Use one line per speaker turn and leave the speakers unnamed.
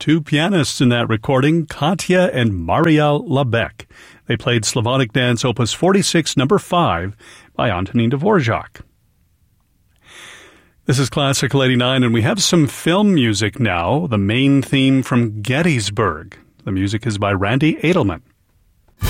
Two pianists in that recording, Katya and Maria Labec. They played Slavonic Dance Opus 46, number 5, by Antonin Dvorak. This is Classical 89, and we have some film music now, the main theme from Gettysburg. The music is by Randy Edelman.